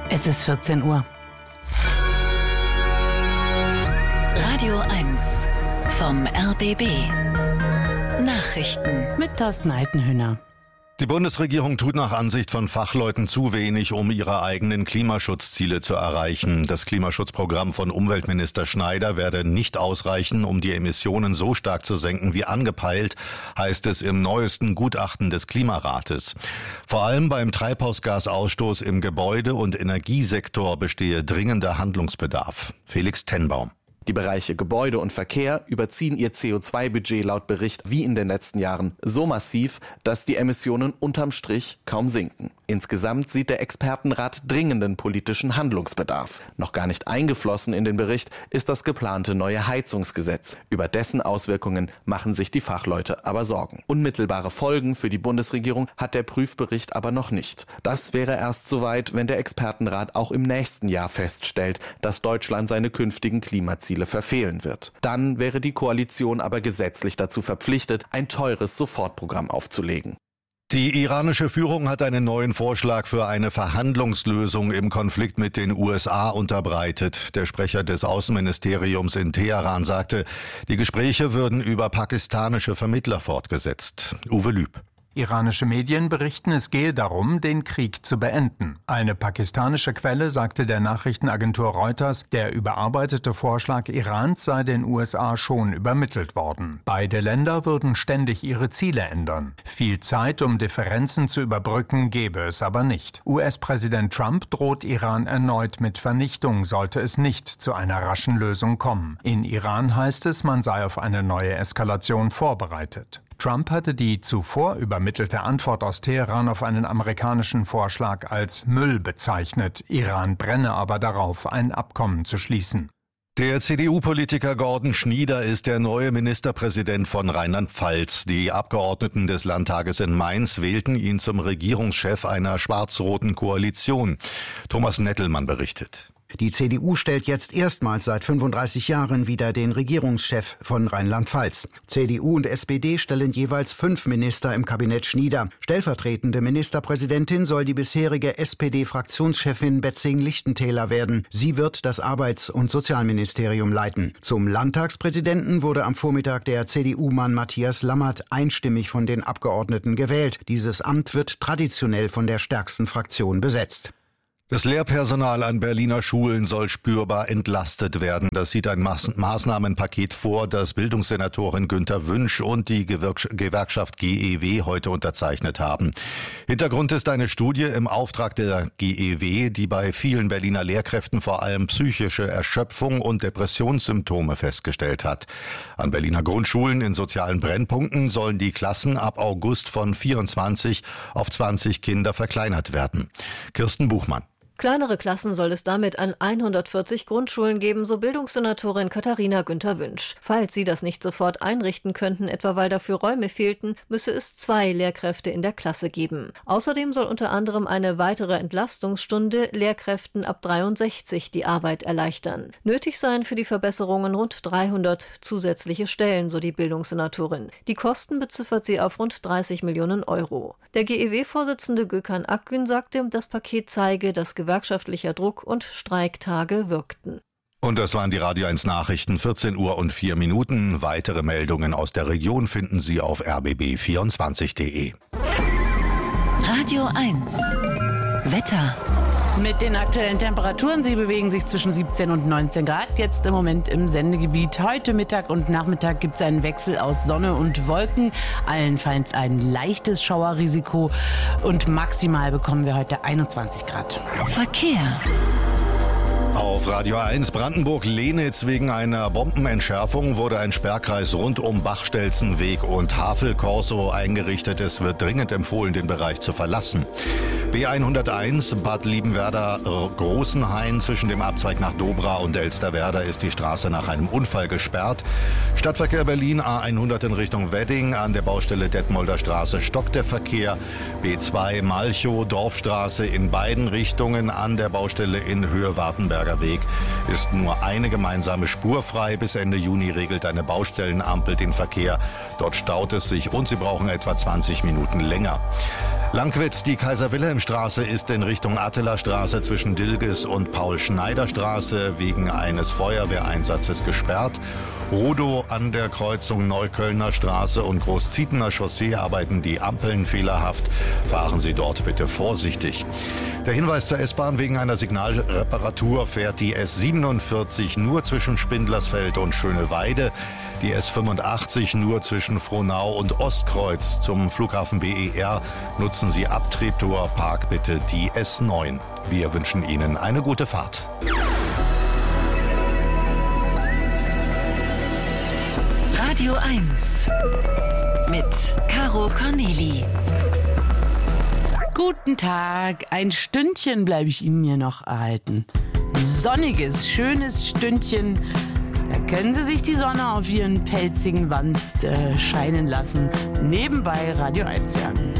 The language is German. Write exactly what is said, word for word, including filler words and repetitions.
Es ist vierzehn Uhr. Radio eins vom R B B. Nachrichten mit Thorsten Altenhüner. Die Bundesregierung tut nach Ansicht von Fachleuten zu wenig, um ihre eigenen Klimaschutzziele zu erreichen. Das Klimaschutzprogramm von Umweltminister Schneider werde nicht ausreichen, um die Emissionen so stark zu senken wie angepeilt, heißt es im neuesten Gutachten des Klimarates. Vor allem beim Treibhausgasausstoß im Gebäude- und Energiesektor bestehe dringender Handlungsbedarf. Felix Tenbaum. Die Bereiche Gebäude und Verkehr überziehen ihr C O zwei Budget laut Bericht wie in den letzten Jahren so massiv, dass die Emissionen unterm Strich kaum sinken. Insgesamt sieht der Expertenrat dringenden politischen Handlungsbedarf. Noch gar nicht eingeflossen in den Bericht ist das geplante neue Heizungsgesetz. Über dessen Auswirkungen machen sich die Fachleute aber Sorgen. Unmittelbare Folgen für die Bundesregierung hat der Prüfbericht aber noch nicht. Das wäre erst soweit, wenn der Expertenrat auch im nächsten Jahr feststellt, dass Deutschland seine künftigen Klimaziele verfehlen wird. Dann wäre die Koalition aber gesetzlich dazu verpflichtet, ein teures Sofortprogramm aufzulegen. Die iranische Führung hat einen neuen Vorschlag für eine Verhandlungslösung im Konflikt mit den U S A unterbreitet. Der Sprecher des Außenministeriums in Teheran sagte, die Gespräche würden über pakistanische Vermittler fortgesetzt. Uwe Lüb. Iranische Medien berichten, es gehe darum, den Krieg zu beenden. Eine pakistanische Quelle sagte der Nachrichtenagentur Reuters, der überarbeitete Vorschlag Irans sei den U S A schon übermittelt worden. Beide Länder würden ständig ihre Ziele ändern. Viel Zeit, um Differenzen zu überbrücken, gäbe es aber nicht. U S-Präsident Trump droht Iran erneut mit Vernichtung, sollte es nicht zu einer raschen Lösung kommen. In Iran heißt es, man sei auf eine neue Eskalation vorbereitet. Trump hatte die zuvor übermittelte Antwort aus Teheran auf einen amerikanischen Vorschlag als Müll bezeichnet. Iran brenne aber darauf, ein Abkommen zu schließen. Der C D U-Politiker Gordon Schnieder ist der neue Ministerpräsident von Rheinland-Pfalz. Die Abgeordneten des Landtages in Mainz wählten ihn zum Regierungschef einer schwarz-roten Koalition. Thomas Nettelmann berichtet. Die C D U stellt jetzt erstmals seit fünfunddreißig Jahren wieder den Regierungschef von Rheinland-Pfalz. C D U und S P D stellen jeweils fünf Minister im Kabinett Schnieder. Stellvertretende Ministerpräsidentin soll die bisherige S P D-Fraktionschefin Betzing-Lichtentäler werden. Sie wird das Arbeits- und Sozialministerium leiten. Zum Landtagspräsidenten wurde am Vormittag der C D U-Mann Matthias Lammert einstimmig von den Abgeordneten gewählt. Dieses Amt wird traditionell von der stärksten Fraktion besetzt. Das Lehrpersonal an Berliner Schulen soll spürbar entlastet werden. Das sieht ein Maßnahmenpaket vor, das Bildungssenatorin Günter Wünsch und die Gewerkschaft G E W heute unterzeichnet haben. Hintergrund ist eine Studie im Auftrag der G E W, die bei vielen Berliner Lehrkräften vor allem psychische Erschöpfung und Depressionssymptome festgestellt hat. An Berliner Grundschulen in sozialen Brennpunkten sollen die Klassen ab August von vierundzwanzig auf zwanzig Kinder verkleinert werden. Kirsten Buchmann. Kleinere Klassen soll es damit an hundertvierzig Grundschulen geben, so Bildungssenatorin Katharina Günther-Wünsch. Falls sie das nicht sofort einrichten könnten, etwa weil dafür Räume fehlten, müsse es zwei Lehrkräfte in der Klasse geben. Außerdem soll unter anderem eine weitere Entlastungsstunde Lehrkräften ab dreiundsechzig die Arbeit erleichtern. Nötig seien für die Verbesserungen rund dreihundert zusätzliche Stellen, so die Bildungssenatorin. Die Kosten beziffert sie auf rund dreißig Millionen Euro. Der G E W-Vorsitzende Gökhan Akgün sagte, das Paket zeige, dass gewerkschaftlicher Druck und Streiktage wirkten. Und das waren die Radio eins Nachrichten, vierzehn Uhr und vier Minuten. Weitere Meldungen aus der Region finden Sie auf r b b vierundzwanzig punkt de. Radio eins Wetter. Mit den aktuellen Temperaturen, sie bewegen sich zwischen siebzehn und neunzehn Grad. Jetzt im Moment im Sendegebiet. Heute Mittag und Nachmittag gibt es einen Wechsel aus Sonne und Wolken. Allenfalls ein leichtes Schauerrisiko. Und maximal bekommen wir heute einundzwanzig Grad. Verkehr. Auf Radio eins Brandenburg-Lenitz wegen einer Bombenentschärfung wurde ein Sperrkreis rund um Bachstelzenweg und Havel-Corso eingerichtet. Es wird dringend empfohlen, den Bereich zu verlassen. B hunderteins Bad Liebenwerda-Großenhain zwischen dem Abzweig nach Dobra und Elsterwerda ist die Straße nach einem Unfall gesperrt. Stadtverkehr Berlin A hundert in Richtung Wedding. An der Baustelle Detmolder Straße stockt der Verkehr. B zwei Malchow Dorfstraße in beiden Richtungen an der Baustelle in Höhe Wartenberg Landsberger Weg ist nur eine gemeinsame Spur frei. Bis Ende Juni regelt eine Baustellenampel den Verkehr. Dort staut es sich und Sie brauchen etwa zwanzig Minuten länger. Lankwitz, die Kaiser-Wilhelm-Straße ist in Richtung Attelastraße zwischen Dilges und Paul-Schneider-Straße wegen eines Feuerwehreinsatzes gesperrt. Rodow an der Kreuzung Neuköllner Straße und Großzietener Chaussee arbeiten die Ampeln fehlerhaft. Fahren Sie dort bitte vorsichtig. Der Hinweis zur S-Bahn: Wegen einer Signalreparatur fährt die S siebenundvierzig nur zwischen Spindlersfeld und Schöneweide, die S fünfundachtzig nur zwischen Frohnau und Ostkreuz. Zum Flughafen B E R nutzen Sie ab Treptower Park bitte die S neun. Wir wünschen Ihnen eine gute Fahrt. Radio eins mit Caro Corneli. Guten Tag, ein Stündchen bleibe ich Ihnen hier noch erhalten. Ein sonniges, schönes Stündchen. Da können Sie sich die Sonne auf Ihren pelzigen Wanst äh, scheinen lassen. Nebenbei Radio eins hören.